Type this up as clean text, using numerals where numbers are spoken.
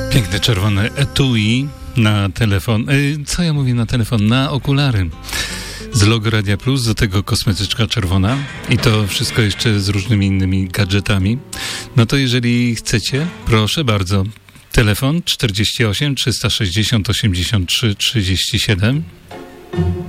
Piękne czerwone etui na telefon. Co ja mówię na telefon? Na okulary. Z logo Radia Plus, do tego kosmetyczka czerwona i to wszystko jeszcze z różnymi innymi gadżetami. No to jeżeli chcecie, proszę bardzo. Telefon 48 360 83 37.